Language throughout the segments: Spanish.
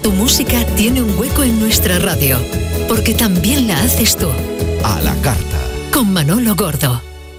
Tu música tiene un hueco en nuestra radio, porque también la haces tú. A la carta. Con Manolo Gordo.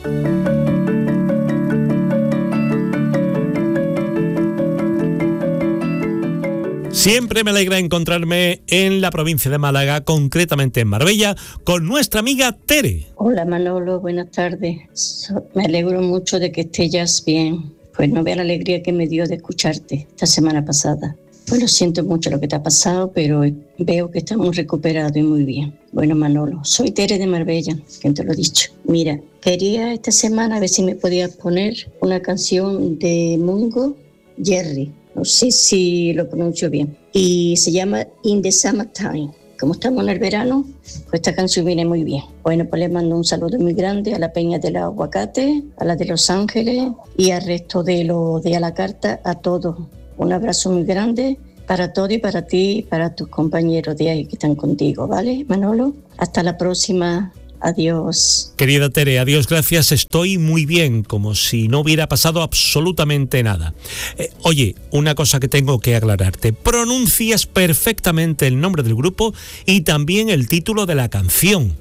Siempre me alegra encontrarme en la provincia de Málaga, concretamente en Marbella, con nuestra amiga Tere. Hola Manolo, buenas tardes. Me alegro mucho de que estés bien. Pues no vea la alegría que me dio de escucharte esta semana pasada. Pues lo siento mucho lo que te ha pasado, pero veo que estás muy recuperado y muy bien. Bueno Manolo, soy Tere de Marbella, que te lo he dicho. Mira, quería esta semana a ver si me podías poner una canción de Mungo Jerry. No sé si lo pronuncio bien. Y se llama In the Summertime. Como estamos en el verano, pues esta canción viene muy bien. Bueno, pues les mando un saludo muy grande a la Peña de los Aguacates, a la de Los Ángeles y al resto de los de A la Carta, a todos. Un abrazo muy grande para todos y para ti y para tus compañeros de ahí que están contigo, ¿vale, Manolo? Hasta la próxima. Adiós. Querida Tere, adiós, gracias. Estoy muy bien, como si no hubiera pasado absolutamente nada. Oye, una cosa que tengo que aclararte. Pronuncias perfectamente el nombre del grupo y también el título de la canción.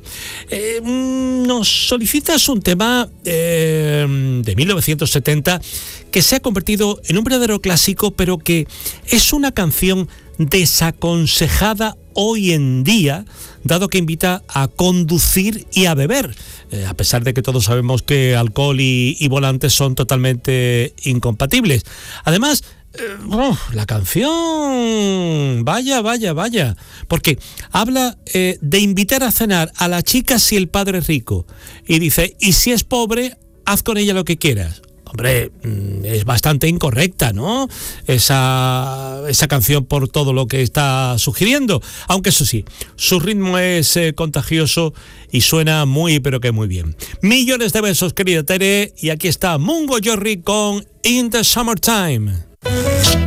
Nos solicitas un tema de 1970 que se ha convertido en un verdadero clásico, pero que es una canción desaconsejada hoy en día, dado que invita a conducir y a beber, a pesar de que todos sabemos que alcohol y volantes son totalmente incompatibles. Además, la canción, vaya, porque habla de invitar a cenar a la chica si el padre es rico, y dice, y si es pobre, haz con ella lo que quieras. Hombre, es bastante incorrecta, ¿no? Esa canción por todo lo que está sugiriendo. Aunque eso sí, su ritmo es contagioso y suena muy, pero que muy bien. Millones de besos, querida Tere. Y aquí está Mungo Jerry con In the Summertime.